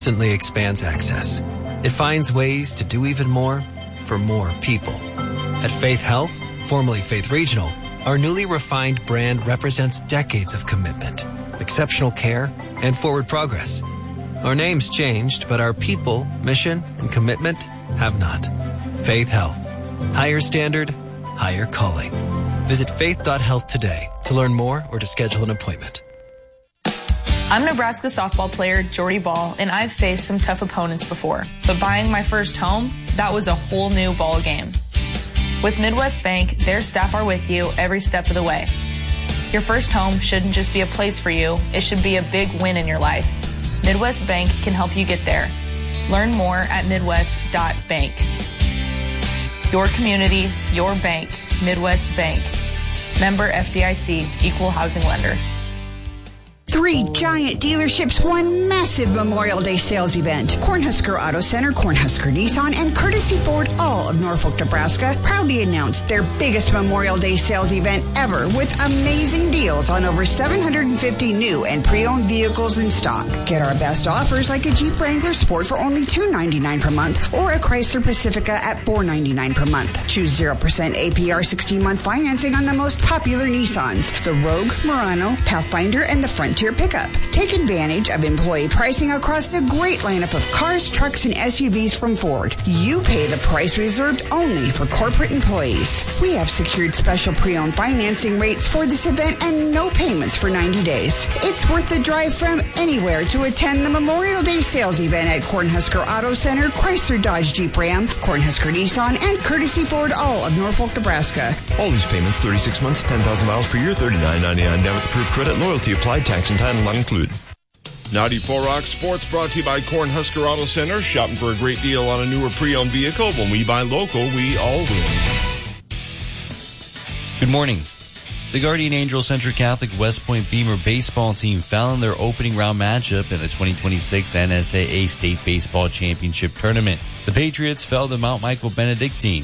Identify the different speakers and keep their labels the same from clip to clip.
Speaker 1: constantly expands access. It finds ways to do even more for more people. At Faith Health, formerly Faith Regional, our newly refined brand represents decades of commitment, exceptional care, and forward progress. Our name's changed, but our people, mission, and commitment have not. Faith Health. Higher standard, higher calling. Visit faith.health today to learn more or to schedule an appointment.
Speaker 2: I'm Nebraska softball player Jordy Ball, and I've faced some tough opponents before. But buying my first home, that was a whole new ball game. With Midwest Bank, their staff are with you every step of the way. Your first home shouldn't just be a place for you, it should be a big win in your life. Midwest Bank can help you get there. Learn more at midwest.bank. Your community, your bank, Midwest Bank. Member FDIC, Equal Housing Lender.
Speaker 3: 3 giant dealerships, 1 massive Memorial Day sales event. Cornhusker Auto Center, Cornhusker Nissan, and Courtesy Ford, all of Norfolk, Nebraska, proudly announced their biggest Memorial Day sales event ever with amazing deals on over 750 new and pre-owned vehicles in stock. Get our best offers like a Jeep Wrangler Sport for only $299 per month or a Chrysler Pacifica at $499 per month. Choose 0% APR 16-month financing on the most popular Nissans, the Rogue, Murano, Pathfinder, and the Frontier pickup. Take advantage of employee pricing across the great lineup of cars, trucks, and SUVs from Ford. You pay the price reserved only for corporate employees. We have secured special pre-owned financing rates for this event and no payments for 90 days. It's worth the drive from anywhere to attend the Memorial Day sales event at Cornhusker Auto Center, Chrysler Dodge Jeep Ram, Cornhusker Nissan, and Courtesy Ford, all of Norfolk, Nebraska.
Speaker 4: All these payments, 36 months, 10,000 miles per year, $39.99 down with approved credit, loyalty applied, tax and title not included. 94 Rock Sports brought to you by Cornhusker Auto Center. Shopping for a great deal on a newer pre-owned vehicle. When we buy local, we all win.
Speaker 5: Good morning. The Guardian Angel Central Catholic West Point Beamer baseball team fell in their opening round matchup in the 2026 NSAA State Baseball Championship Tournament. The Patriots fell to Mount Michael Benedictine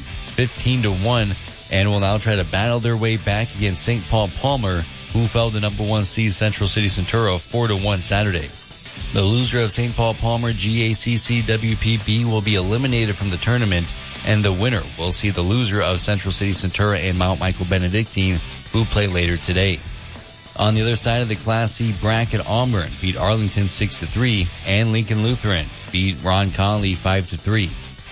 Speaker 5: 15-1 and will now try to battle their way back against St. Paul Palmer, who fell to number 1 seed Central City Centura 4-1 Saturday. The loser of St. Paul Palmer GACC WPB will be eliminated from the tournament, and the winner will see the loser of Central City Centura and Mount Michael Benedictine, who play later today. On the other side of the Class C bracket, Auburn beat Arlington 6-3, and Lincoln Lutheran beat Ron Conley 5-3.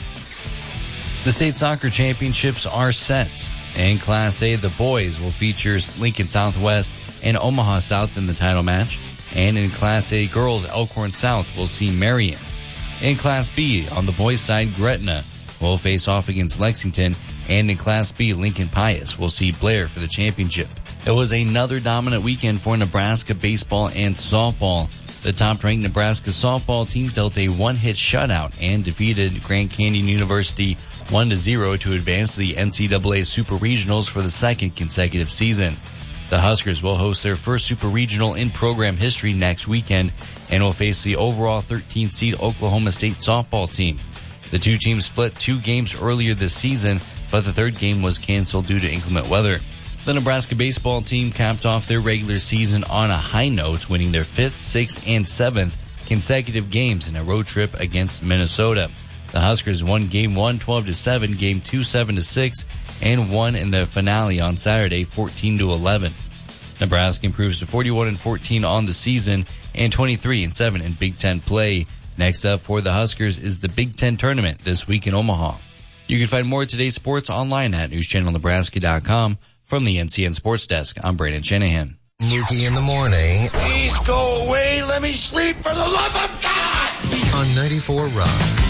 Speaker 5: The state soccer championships are set. In Class A, the boys will feature Lincoln Southwest and Omaha South in the title match. And in Class A girls, Elkhorn South will see Marion. In Class B, on the boys' side, Gretna will face off against Lexington. And in Class B, Lincoln Pius will see Blair for the championship. It was another dominant weekend for Nebraska baseball and softball. The top-ranked Nebraska softball team dealt a one-hit shutout and defeated Grand Canyon University 1-0 to advance to the NCAA Super Regionals for the second consecutive season. The Huskers will host their first Super Regional in program history next weekend and will face the overall 13th seed Oklahoma State softball team. The two teams split 2 games earlier this season, but the third game was canceled due to inclement weather. The Nebraska baseball team capped off their regular season on a high note, winning their 5th, 6th, and 7th consecutive games in a road trip against Minnesota. The Huskers won Game 1 12-7, Game 2 7-6, and won in the finale on Saturday 14-11. Nebraska improves to 41-14 on the season and 23-7 in Big Ten play. Next up for the Huskers is the Big Ten tournament this week in Omaha. You can find more of today's sports online at newschannelnebraska.com. From the NCN Sports Desk, I'm Brandon Shanahan.
Speaker 6: Mookie in the morning.
Speaker 7: Please go away. Let me sleep for the love of God.
Speaker 6: On 94 Rock.